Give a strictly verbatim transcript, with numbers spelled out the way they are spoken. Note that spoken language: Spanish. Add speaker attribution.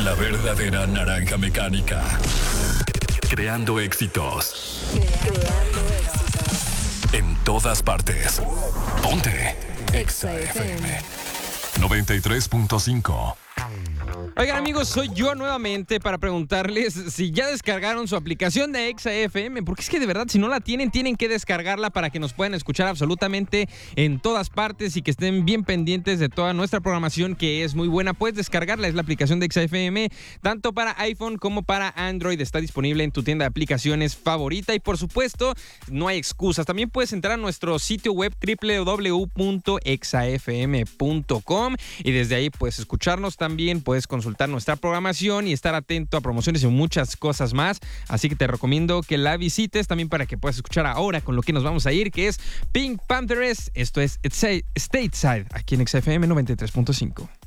Speaker 1: La verdadera naranja mecánica. Creando éxitos.
Speaker 2: Creando éxitos.
Speaker 1: En todas partes. Ponte Exa F M noventa y tres punto cinco.
Speaker 3: Oigan, amigos, soy yo nuevamente para preguntarles si ya descargaron su aplicación de Exa F M, porque es que de verdad, si no la tienen, tienen que descargarla para que nos puedan escuchar absolutamente en todas partes y que estén bien pendientes de toda nuestra programación, que es muy buena. Puedes descargarla, es la aplicación de Exa F M, tanto para iPhone como para Android. Está disponible en tu tienda de aplicaciones favorita y, por supuesto, no hay excusas. También puedes entrar a nuestro sitio web doble u doble u doble u punto exa f m punto com y desde ahí puedes escucharnos también, puedes consultar nuestra programación y estar atento a promociones y muchas cosas más. Así que te recomiendo que la visites también para que puedas escuchar ahora con lo que nos vamos a ir, que es Pink Panthers. Esto es Stateside, aquí en Exa F M noventa y tres punto cinco.